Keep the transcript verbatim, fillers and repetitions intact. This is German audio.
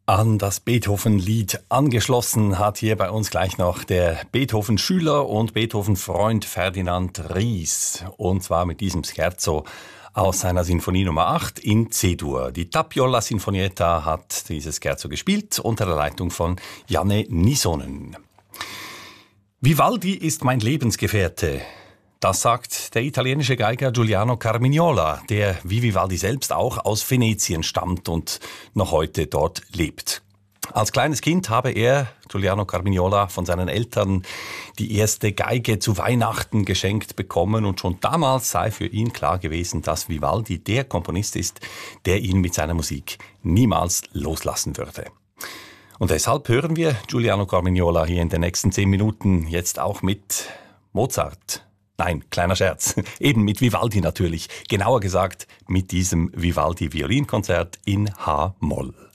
An das Beethoven-Lied angeschlossen hat hier bei uns gleich noch der Beethoven-Schüler und Beethoven-Freund Ferdinand Ries. Und zwar mit diesem Scherzo aus seiner Sinfonie Nummer acht in C-Dur. Die Tapiola Sinfonietta hat dieses Scherzo gespielt unter der Leitung von Janne Nisonen. Vivaldi ist mein Lebensgefährte. Das sagt der italienische Geiger Giuliano Carmignola, der wie Vivaldi selbst auch aus Venetien stammt und noch heute dort lebt. Als kleines Kind habe er, Giuliano Carmignola, von seinen Eltern die erste Geige zu Weihnachten geschenkt bekommen und schon damals sei für ihn klar gewesen, dass Vivaldi der Komponist ist, der ihn mit seiner Musik niemals loslassen würde. Und deshalb hören wir Giuliano Carmignola hier in den nächsten zehn Minuten jetzt auch mit Mozart. Nein, kleiner Scherz. Eben mit Vivaldi natürlich. Genauer gesagt mit diesem Vivaldi-Violinkonzert in H-Moll.